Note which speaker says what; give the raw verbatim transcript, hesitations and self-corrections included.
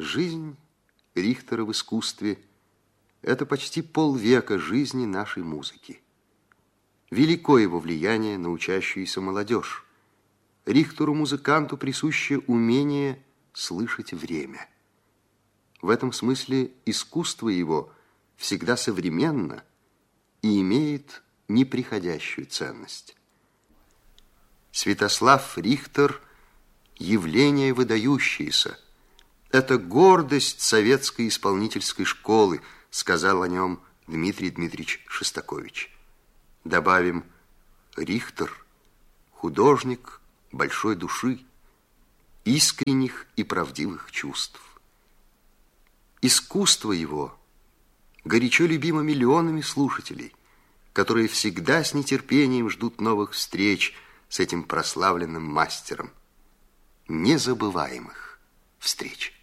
Speaker 1: Жизнь Рихтера в искусстве – это почти полвека жизни нашей музыки. Велико его влияние на учащуюся молодежь. Рихтеру-музыканту присуще умение слышать время. В этом смысле искусство его всегда современно и имеет неприходящую ценность. Святослав Рихтер – явление выдающееся. Это гордость советской исполнительской школы, сказал о нем Дмитрий Дмитриевич Шостакович. Добавим, Рихтер – художник большой души, искренних и правдивых чувств. Искусство его горячо любимо миллионами слушателей, которые всегда с нетерпением ждут новых встреч с этим прославленным мастером. Незабываемых встреч.